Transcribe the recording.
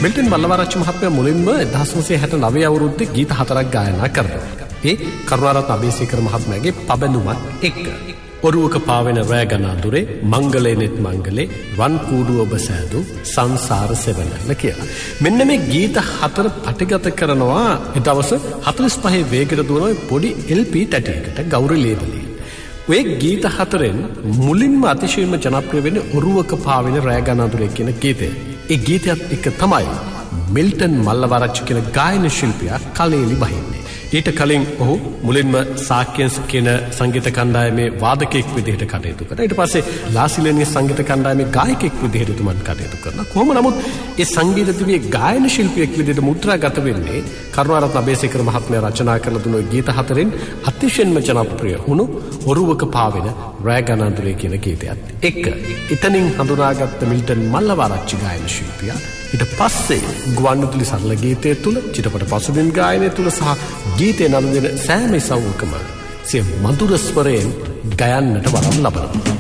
Milton Mallawaarachchi මහත්මයා මුලින්ම 1969 අවුරුද්දේ ගීත 4ක් ගායනා කරනවා. ඒ කරුණාරත්න අබේසේකර මහත්මයාගේ පබඳුමත් එක්ක. ඔරුවක පාවෙන රෑ ගන අඳුරේ මංගලේ නෙත් මංගලේ වන් කූඩු ඔබ සෑදු සංසාර සෙවණැල්ල කියලා. මෙන්න මේ ගීත 4 පටිගත කරනවා ඒ දවස් 45 වේගයට දුවන පොඩි LP තැටියකට ගෞරි ලේබලේ. ඔය ගීත 4න් මුලින්ම අතිශයින්ම ජනප්‍රිය වෙන්නේ ඔරුවක පාවෙන රෑ ගන අඳුරේ කියන ගීතය. ඒ ගීතයත් එක්ක තමයි මිල්ටන් මල්ලවආරච්චි කියන ගායන ශිල්පියා කලෙලි බහින්නේ. ඊට කලින් ඔහු මුලින්ම සාක්‍යන්ස් කියන සංගීත කණ්ඩායමේ වාදකයෙක් විදිහට කටයුතු කරා. ඊට පස්සේ ලාසිලෙනිය සංගීත කණ්ඩායමේ ගායකයෙක් විදිහට තුමන් කටයුතු කරනවා. කොහොම නමුත් ඒ සංගීත දිවියේ ගායන ශිල්පියෙක් විදිහට මුද්‍රාගත වෙන්නේ කරුණාරත්න අබේසේකර මහත්මයා රචනා කරලා දුන්න ගීත 4න් අතිශයින්ම ජනප්‍රිය වුණු ඔරුවක පාවෙන රෑ ගන අඳුරේ කියන ගීතයත් එක්ක. එතනින් හඳුනාගත්ත මිල්ටන් මල්ලවආරච්චි ගායන ශිල්පියා ඊට පස්සේ ගුවන්විදුලි සරල ගීතය තුල චිත්‍රපට පසුබිම් ගායනය තුල සහ ගීතේ නම දෙන සෑම ඉසව්වකම සිය මధుර ස්වරයෙන් ගයන්නට වරම් ලබනවා.